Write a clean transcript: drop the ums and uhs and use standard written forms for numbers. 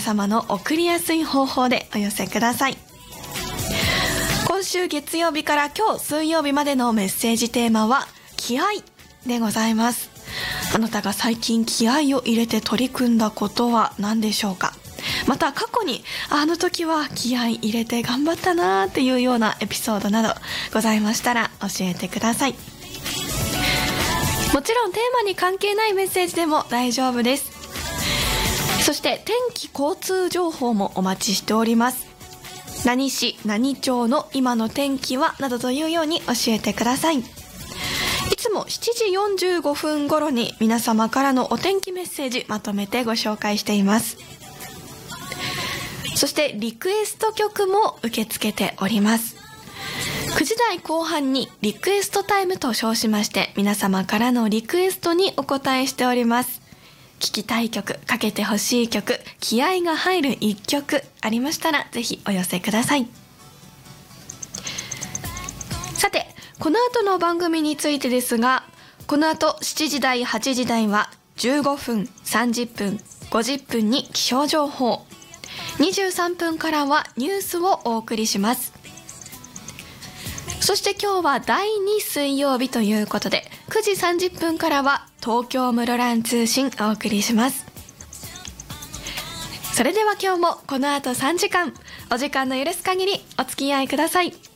様の送りやすい方法でお寄せください。今週月曜日から今日水曜日までのメッセージテーマは気合でございます。あなたが最近気合を入れて取り組んだことは何でしょうか。また過去にあの時は気合入れて頑張ったなっていうようなエピソードなどございましたら教えてください。もちろんテーマに関係ないメッセージでも大丈夫です。そして天気交通情報もお待ちしております。何市何町の今の天気はなどというように教えてください。いつも7時45分頃に皆様からのお天気メッセージまとめてご紹介しています。そしてリクエスト曲も受け付けております。9時台後半にリクエストタイムと称しまして皆様からのリクエストにお答えしております。聴きたい曲、かけてほしい曲、気合が入る一曲ありましたらぜひお寄せください。さて、この後の番組についてですが、この後7時台8時台は15分30分50分に気象情報、23分からはニュースをお送りします。そして今日は第2水曜日ということで9時30分からは東京室蘭通信お送りします。それでは今日もこの後3時間お時間の許す限りお付き合いください。